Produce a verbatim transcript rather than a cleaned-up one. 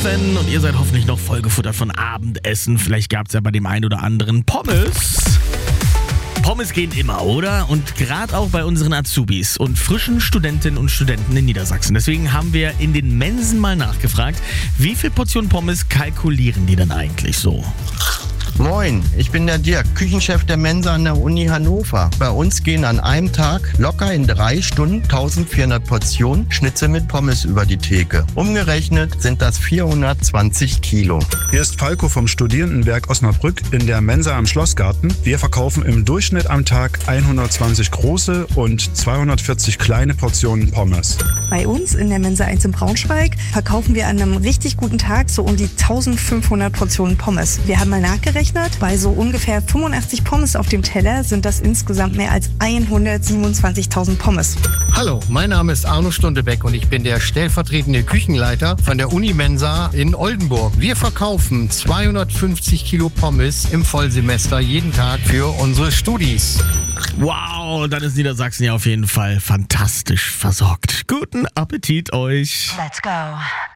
F N und ihr seid hoffentlich noch vollgefuttert von Abendessen. Vielleicht gab es ja bei dem einen oder anderen Pommes. Pommes gehen immer, oder? Und gerade auch bei unseren Azubis und frischen Studentinnen und Studenten in Niedersachsen. Deswegen haben wir in den Mensen mal nachgefragt, wie viel Portionen Pommes kalkulieren die denn eigentlich so? Moin, ich bin der Dirk, Küchenchef der Mensa an der Uni Hannover. Bei uns gehen an einem Tag locker in drei Stunden eintausendvierhundert Portionen Schnitzel mit Pommes über die Theke. Umgerechnet sind das vierhundertzwanzig Kilo. Hier ist Falco vom Studierendenwerk Osnabrück in der Mensa am Schlossgarten. Wir verkaufen im Durchschnitt am Tag hundertzwanzig große und zweihundertvierzig kleine Portionen Pommes. Bei uns in der Mensa eins in Braunschweig verkaufen wir an einem richtig guten Tag so um die eintausendfünfhundert Portionen Pommes. Wir haben mal nachgerechnet. Bei so ungefähr fünfundachtzig Pommes auf dem Teller sind das insgesamt mehr als hundertsiebenundzwanzigtausend Pommes. Hallo, mein Name ist Arno Stundebeck und ich bin der stellvertretende Küchenleiter von der Uni-Mensa in Oldenburg. Wir verkaufen zweihundertfünfzig Kilo Pommes im Vollsemester jeden Tag für unsere Studis. Wow, dann ist Niedersachsen ja auf jeden Fall fantastisch versorgt. Guten Appetit euch! Let's go.